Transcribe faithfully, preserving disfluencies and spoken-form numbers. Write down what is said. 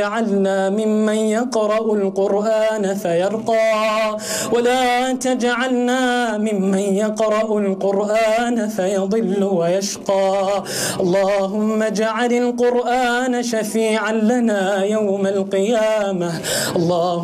اجعلنا ممن يقرأ القرآن فيرقى، ولا تجعلنا ممن يقرأ القرآن فيضل ويشقى. اللهم اجعل القرآن شفيعا لنا يوم القيامة. اللهم